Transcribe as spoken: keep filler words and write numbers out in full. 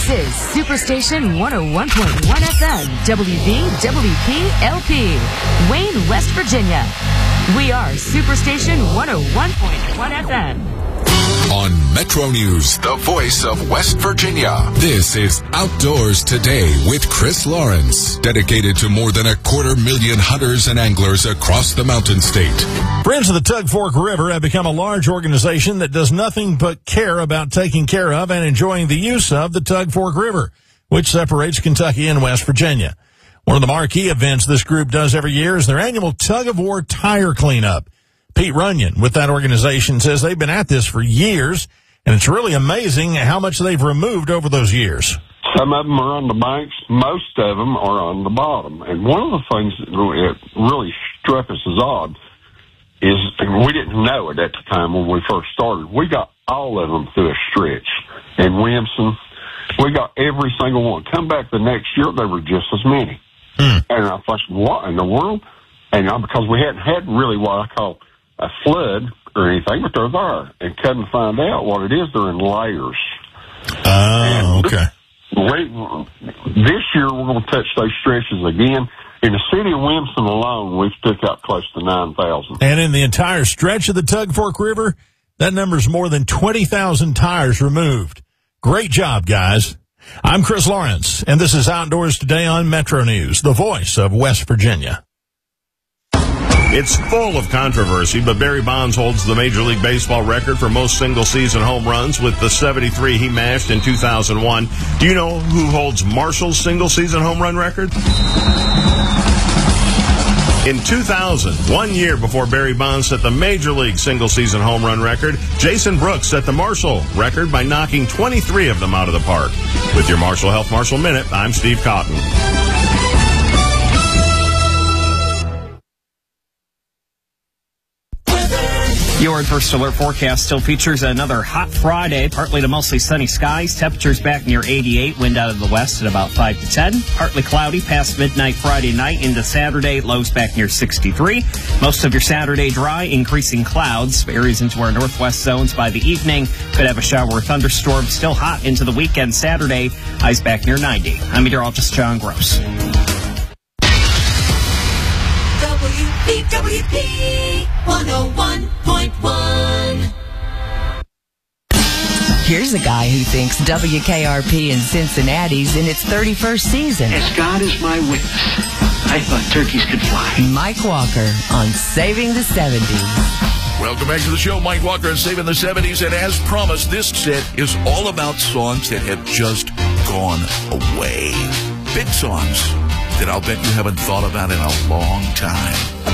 This is Superstation one oh one point one F M, W V W P L P, Wayne, West Virginia. We are Superstation one oh one point one F M. On Metro News, the voice of West Virginia. This is Outdoors Today with Chris Lawrence, dedicated to more than a quarter million hunters and anglers across the Mountain State. Friends of the Tug Fork River have become a large organization that does nothing but care about taking care of and enjoying the use of the Tug Fork River, which separates Kentucky and West Virginia. One of the marquee events this group does every year is their annual Tug of War Tire Cleanup. Pete Runyon with that organization says they've been at this for years, and it's really amazing how much they've removed over those years. Some of them are on the banks. Most of them are on the bottom. And one of the things that really struck us as odd is, and we didn't know it at the time when we first started, we got all of them through a stretch. And Williamson, we got every single one. Come back the next year, there were just as many. Hmm. And I thought, what in the world? And uh, because we hadn't had really what I call a flood or anything, but they're there. And come to find out what it is, they're in layers. Oh, okay. We, this year, we're going to touch those stretches again. In the city of Williamson alone, we've took out close to nine thousand. And in the entire stretch of the Tug Fork River, that number's more than twenty thousand tires removed. Great job, guys. I'm Chris Lawrence, and this is Outdoors Today on Metro News, the voice of West Virginia. It's full of controversy, but Barry Bonds holds the Major League Baseball record for most single-season home runs with the seventy-three he mashed in two thousand one. Do you know who holds Marshall's single-season home run record? In two thousand, one year before Barry Bonds set the Major League single-season home run record, Jason Brooks set the Marshall record by knocking twenty-three of them out of the park. With your Marshall Health Marshall Minute, I'm Steve Cotton. Your First Alert forecast still features another hot Friday, partly to mostly sunny skies. Temperatures back near eighty-eight, wind out of the west at about five to ten. Partly cloudy past midnight Friday night into Saturday, lows back near sixty-three. Most of your Saturday dry, increasing clouds. Areas into our northwest zones by the evening. Could have a shower or thunderstorm. Still hot into the weekend Saturday, highs back near ninety. I'm meteorologist John Gross. W B W P one oh one point one. Here's a guy who thinks W K R P in Cincinnati's in its thirty-first season. As God is my witness, I thought turkeys could fly. Mike Walker on Saving the seventies. Welcome back to the show, Mike Walker and Saving the seventies. And as promised, this set is all about songs that have just gone away. Big songs that I'll bet you haven't thought about in a long time.